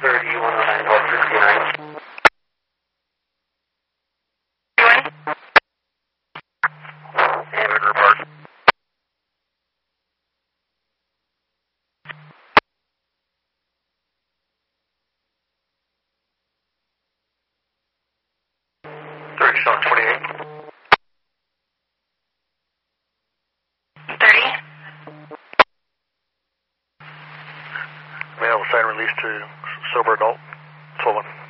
30, 109, 1269. And report. 30, showing 28. 30. Male sign release to sober adult. Swollen.